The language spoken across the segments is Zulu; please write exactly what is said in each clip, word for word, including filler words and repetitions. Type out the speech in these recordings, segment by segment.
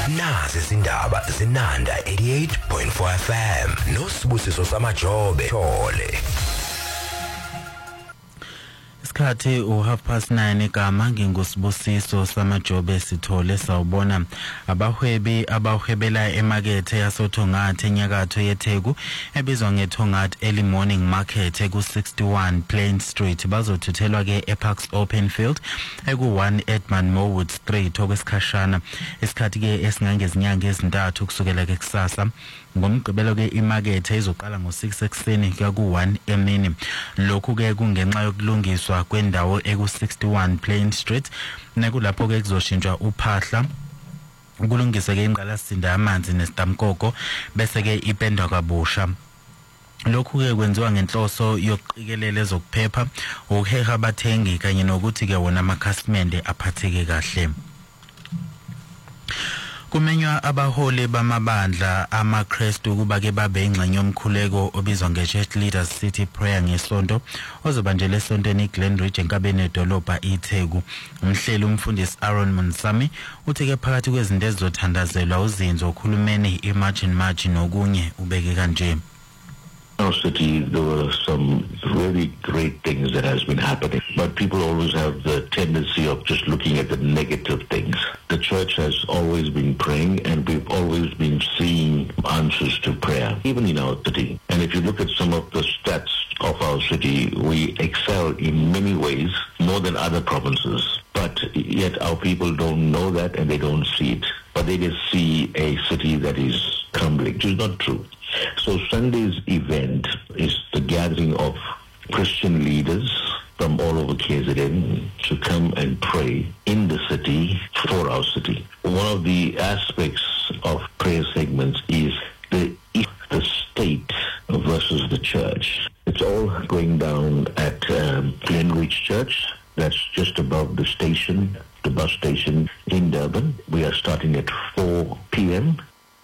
Nazi izindaba zinanda eighty-eight point four F M noSibusiso Samajobe Thole. Isikhathi u half past nine igama nginguSibusiso Samajobe Sithole. Sawubona abahwebi abahwebela emakethe yasoThongathi enyakatho yeTheku ebizwa ngeThongathi Early Morning Market ku sixty-one Plain Street bazothuthelwa ke eParks Open Field eku one Edmund Mowood Street okwesikhashana. Isikhathi ke esingangezinyanga ezintathu kusukela ke kusasa. Ngomgqibelo ke imakethe izoqala ngo six ekseni kuya ku one emini. Lokhu ke kungenxa yokulungiswa kwendawo eku sixty-one Plain Street nekulapho ke kuzoshintshwa uphahla ukulungisa ke ingqalasinda yamanzi nesitamkoko bese ke ipendwa kabusha. Lokhu ke kwenziwa ngenhloso yokuqikelela ezokuphepha ukuheha abathengi kanye nokuthi ke wona amakhasimende aphatheke kahle. Kumenywa abaholi bamabandla amaKristu ukuba ke babe ingxenye yomkhuleko obizwa ngeChurch Leaders City Prayer ngesonto ozobanjela esontweni iGlenridge enkabeni edolobha iTheku. Umhleli umfundisi Aaron Monsami uthi ke phakathi kwezinto ezizothandazelwa uzinzo okhulumeni Imagine March nokunye ubeke kanje. In our city, there were some really great things that has been happening, but people always have the tendency of just looking at the negative things. The church has always been praying, and we've always been seeing answers to prayer, even in our city. And if you look at some of the stats of our city, we excel in many ways, more than other provinces. But yet our people don't know that and they don't see it. But they just see a city that is crumbling, which is not true. So Sunday's event is the gathering of Christian leaders from all over K Z N to come and pray in the city for our city. One of the aspects of prayer segments is the the state versus the church. It's all going down at um, Glenridge Church. That's just above the station, the bus station in Durban. We are starting at four P M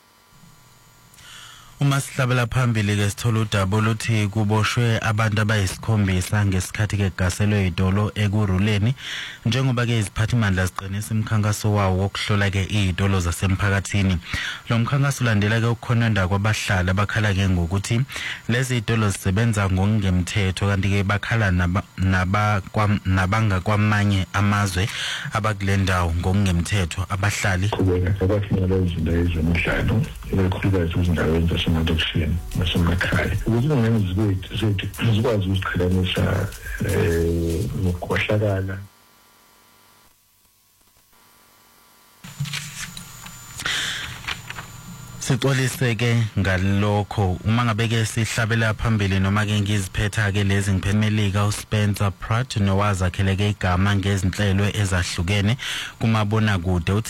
Uma sihlabela phambili ke sithola udaba oluthi kuboshwe abantu abayisikhombisa ngesikhathi ke gaselwe idolo ekuruleni njengoba ke iziphathimandla ziqinisa imikhankaso wawo wokuhlola ke idolo zasemphakathini. Lo mkhankaso ulandela ke ukukhononda kwabahlali abakhala ke ngokuthi lezi idolo zisebenza ngokungemthetho kanti ke bakhala naba nabanga kwamanye amazwe abakulendawo ngokungemthetho abahlali kubona abathina izinto ezemidlalo ikakhulukazi izindawo ezasemadokishini nasemakhaya ukuthi ngeke zibe zethu zikwazi ukuziqhelanisa eh nokukhohlakala. Sixolise ke ngalokho uma ngabe ke sihlabela phambili noma ke ngiziphetha ke lezi ngiphemelika uSpencer Pratt nowazakhele ke igama ngezinhlelo ezahlukene kumabona kude.